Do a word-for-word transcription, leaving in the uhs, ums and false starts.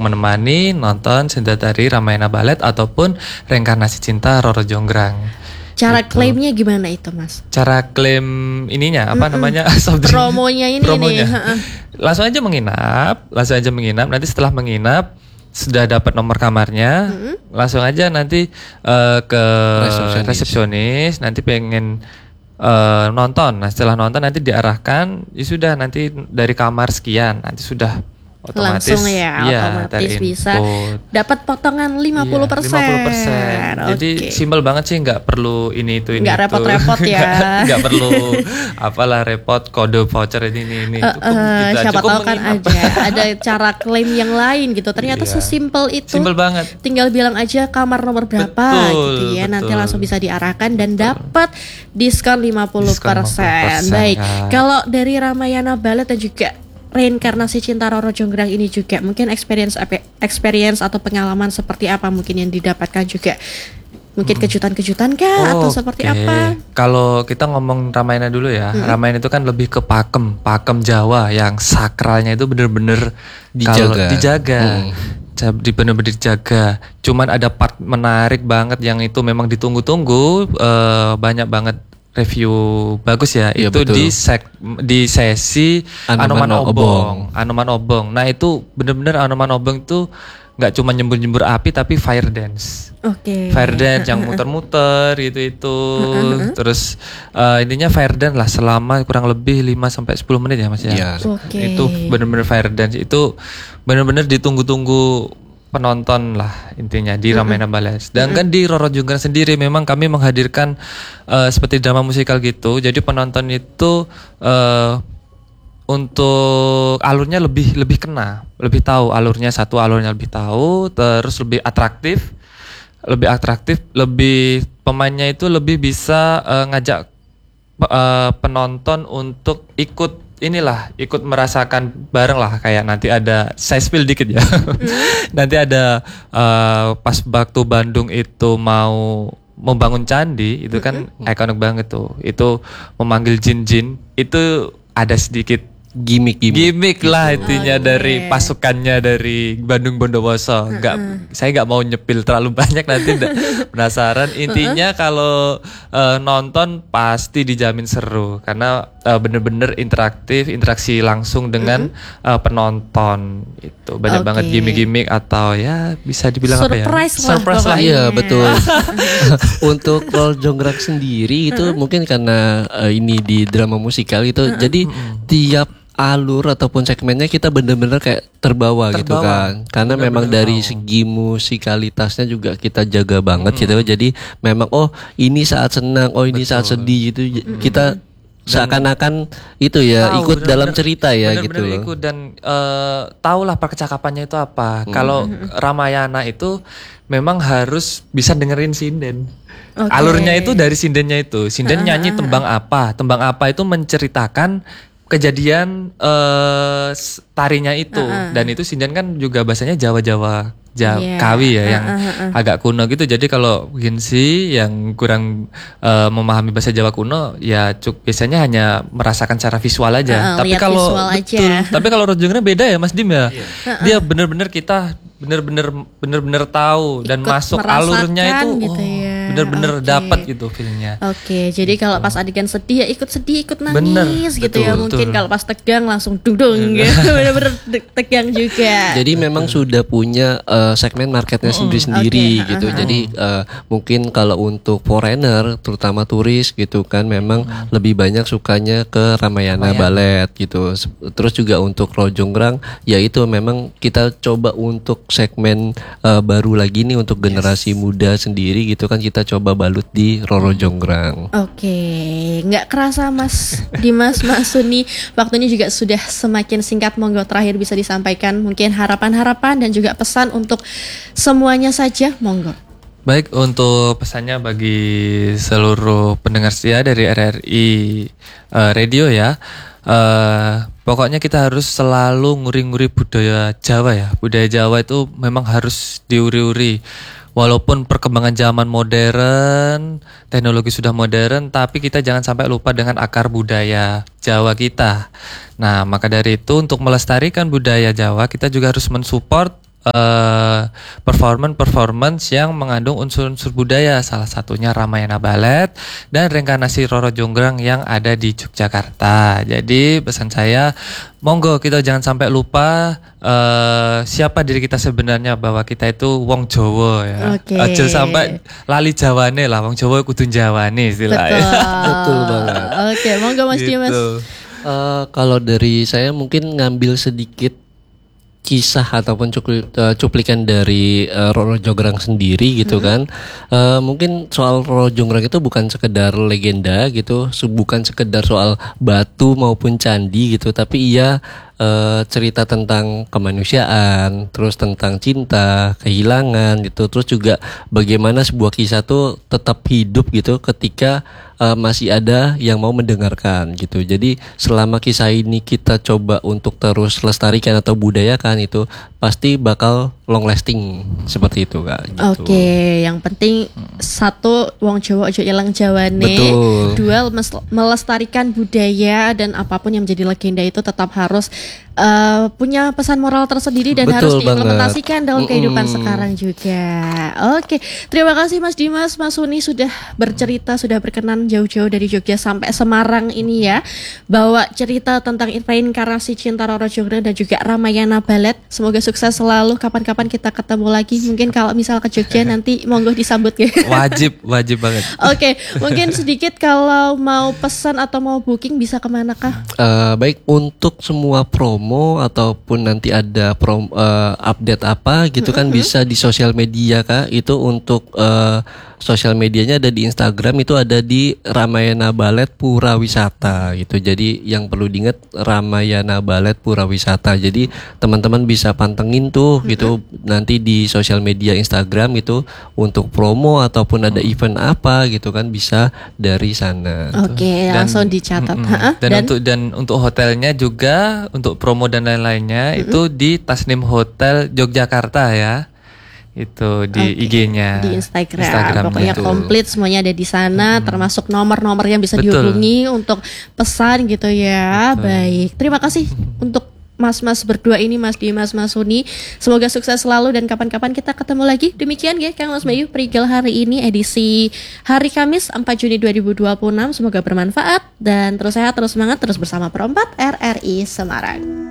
menemani nonton Sendatari Ramayana Ballet ataupun Reinkarnasi Cinta Roro Jonggrang. Cara gitu. klaimnya gimana itu, Mas? Cara klaim ininya apa Mm-mm. namanya? Promonya ini Promonya. nih. Langsung aja menginap, langsung aja menginap. Nanti setelah menginap sudah dapat nomor kamarnya, mm-hmm. langsung aja nanti uh, ke resepsionis. resepsionis. Nanti pengen uh, nonton. Nah setelah nonton nanti diarahkan, ya sudah nanti dari kamar sekian. Nanti sudah otomatis, langsung ya, ya otomatis bisa dapat potongan lima puluh persen. lima puluh persen. Jadi okay. Simpel banget sih, nggak perlu ini itu ini nggak repot-repot ya. Nggak perlu apalah repot kode voucher ini ini ini. Uh, uh, siapa tahu kan aja ada cara klaim yang lain gitu. Ternyata yeah. Sesimpel itu. Simpel banget. Tinggal bilang aja kamar nomor berapa betul, gitu ya. Betul. Nanti langsung bisa diarahkan dan dapat diskon lima puluh persen. Baik. Ya. Kalau dari Ramayana Ballet dan juga Reinkarnasi Cinta Roro Jonggrang ini juga mungkin experience experience atau pengalaman seperti apa mungkin yang didapatkan juga, mungkin kejutan-kejutan kah oh, atau seperti okay. apa? Kalau kita ngomong Ramayana dulu ya, hmm. Ramayana itu kan lebih ke pakem, pakem Jawa yang sakralnya itu bener-bener dijaga, dijaga. Hmm. Bener-bener dijaga. Cuman ada part menarik banget yang itu memang ditunggu-tunggu, uh, banyak banget review bagus ya, ya itu betul. di sek, di sesi Anoman, Anoman Obong. Obong. Anoman Obong. Nah itu bener-bener Anoman Obong itu nggak cuma nyembur-nyembur api tapi fire dance. Oke. Okay. Fire dance yang muter-muter gitu itu. Terus uh, intinya fire dance lah selama kurang lebih lima sampai sepuluh menit ya Mas ya. Ya. Okay. Itu bener-bener fire dance itu bener-bener ditunggu-tunggu penonton lah intinya di Ramayana Ballet. Dan kan di Roro Jonggrang sendiri memang kami menghadirkan uh, seperti drama musikal gitu. Jadi penonton itu uh, untuk alurnya lebih lebih kena, lebih tahu alurnya, satu alurnya lebih tahu, terus lebih atraktif, lebih atraktif, lebih pemainnya itu lebih bisa uh, ngajak uh, penonton untuk ikut inilah, ikut merasakan bareng lah, kayak nanti ada saya spill dikit ya. Mm. Nanti ada uh, pas waktu Bandung itu mau membangun candi itu kan mm-hmm. ikonik banget tuh. Itu memanggil jin-jin itu ada sedikit gimmick-gimmick gimmick lah intinya oh, dari yeah. pasukannya dari Bandung Bondowoso. Enggak uh-uh. saya enggak mau nyepil terlalu banyak nanti penasaran. Intinya uh-uh. kalau uh, nonton pasti dijamin seru karena uh, bener-bener interaktif, interaksi langsung dengan uh-uh. uh, penonton. Itu banyak okay. banget gimmick-gimmick atau ya bisa dibilang surprise apa ya? Lah, surprise lah. Iya, betul. Untuk Roro Jonggrang sendiri itu uh-uh. mungkin karena uh, ini di drama musikal itu uh-uh. jadi uh-uh. tiap alur ataupun segmennya kita benar-benar kayak terbawa, terbawa gitu kan, karena bener-bener memang dari mau. Segi musikalitasnya juga kita jaga banget hmm. gitu, jadi memang oh ini saat senang, oh ini betul. Saat sedih gitu hmm. kita seakan-akan itu ya tahu, ikut bener-bener, dalam cerita ya bener-bener gitu ikut dan uh, tahulah percakapannya itu apa. Hmm. Kalau Ramayana itu memang harus bisa dengerin sinden. Okay. Alurnya itu dari sindennya itu, sinden uh, nyanyi tembang apa, tembang apa itu menceritakan kejadian uh, tarinya itu uh-uh. dan itu sinden kan juga bahasanya Jawa-Jawa Jawa yeah. Kawi ya uh-uh. yang agak kuno gitu. Jadi kalau Ginsi yang kurang uh, memahami bahasa Jawa kuno ya cuk, biasanya hanya merasakan secara visual aja. Uh-uh, tapi kalau betul, aja. tapi kalau Roro Jonggrang beda ya Mas Dim ya. Yeah. Uh-uh. Dia benar-benar kita bener-bener bener-bener tahu dan ikut masuk alurnya itu gitu oh, ya. Bener-bener okay. dapat gitu feelnya. Oke, okay, jadi gitu. Kalau pas adegan sedih ya ikut sedih, ikut nangis bener, gitu betul, ya. Mungkin kalau pas tegang langsung dudung gitu. Bener-bener tegang juga. Jadi memang sudah punya uh, segmen marketnya mm-hmm. sendiri-sendiri okay. gitu. Uh-huh. Jadi uh, mungkin kalau untuk foreigner, terutama turis gitu kan, memang hmm. lebih banyak sukanya ke Ramayana Ramayana. Ballet gitu. Terus juga untuk Roro Jonggrang, ya itu memang kita coba untuk segmen uh, baru lagi nih untuk generasi yes. muda sendiri gitu kan, kita coba balut di Roro Jonggrang. Oke, nggak kerasa Mas Dimas, Mas Suni, waktunya juga sudah semakin singkat. Monggo terakhir bisa disampaikan mungkin harapan-harapan dan juga pesan untuk semuanya saja, monggo. Baik, untuk pesannya bagi seluruh pendengar setia dari R R I uh, Radio ya. Uh, pokoknya kita harus selalu nguri-nguri budaya Jawa ya. Budaya Jawa itu memang harus diuri-uri. Walaupun perkembangan zaman modern, teknologi sudah modern, tapi kita jangan sampai lupa dengan akar budaya Jawa kita. Nah, maka dari itu untuk melestarikan budaya Jawa, kita juga harus mensupport uh, performance-performance yang mengandung unsur-unsur budaya, salah satunya Ramayana Ballet dan reinkarnasi Roro Jonggrang yang ada di Yogyakarta. Jadi pesan saya, monggo kita jangan sampai lupa uh, siapa diri kita sebenarnya, bahwa kita itu wong Jawa ya. Oke. Aja sampai lali Jawane lah, wong Jawa kudu Jawane istilahnya. Betul. Betul banget. Oke, monggo Mas Gitu. Dimas. Eh, kalau dari saya mungkin ngambil sedikit kisah ataupun cupli- eh, cuplikan dari eh, Roro Jonggrang sendiri gitu kan. Eh, mungkin soal Roro Jonggrang itu bukan sekedar legenda gitu, se- bukan sekedar soal batu maupun candi gitu, tapi ia eh, cerita tentang kemanusiaan, terus tentang cinta, kehilangan gitu, terus juga bagaimana sebuah kisah tuh tetap hidup gitu ketika eh, masih ada yang mau mendengarkan gitu. Jadi selama kisah ini kita coba untuk terus lestarikan atau budayakan, itu pasti bakal long lasting seperti itu Kak gitu. Oke, yang penting satu, wong Jawa ojo ilang jawane. Betul. Dua, mes- melestarikan budaya, dan apapun yang menjadi legenda itu tetap harus uh, punya pesan moral tersendiri dan Betul harus banget. diimplementasikan dalam kehidupan Mm-mm. sekarang juga. Oke, terima kasih Mas Dimas, Mas Suni sudah bercerita, sudah berkenan jauh-jauh dari Jogja sampai Semarang ini ya, bawa cerita tentang reinkarnasi cinta Roro Jonggrang dan juga Ramayana Ballet. Semoga sukses selalu. Kapan-kapan kita ketemu lagi. Mungkin kalau misal ke Jogja nanti monggo disambut ya. Wajib, wajib banget. Oke, mungkin sedikit kalau mau pesan atau mau booking bisa kemana kah? Eh, baik, untuk semua promo ataupun nanti ada prom, eh, update apa gitu kan bisa di sosial media Kak. Itu untuk eh, sosial medianya ada di Instagram, itu ada di Ramayana Ballet Pura Wisata gitu. Jadi yang perlu diingat Ramayana Ballet Pura Wisata. Jadi teman-teman bisa pantengin tuh gitu nanti di sosial media Instagram itu untuk promo ataupun ada event apa gitu kan, bisa dari sana. Oke, Dan- langsung dicatat. Mm-mm. Ha-ha, Dan, dan untuk dan untuk hotelnya juga untuk promo dan lain-lainnya itu di Tasnim Hotel Yogyakarta ya. Itu di Oke, I G-nya. di Instagram, Instagramnya. pokoknya Betul. komplit semuanya ada di sana, termasuk nomor-nomor yang bisa Betul. dihubungi untuk pesan gitu ya. Betul. Baik, terima kasih untuk mas-mas berdua ini, Mas Dimas, Mas Suni. Semoga sukses selalu dan kapan-kapan kita ketemu lagi. Demikian ya Kang Mas Bayu, Perigel hari ini edisi hari Kamis empat Juni dua ribu dua puluh enam. Semoga bermanfaat dan terus sehat, terus semangat, terus bersama Perempat R R I Semarang.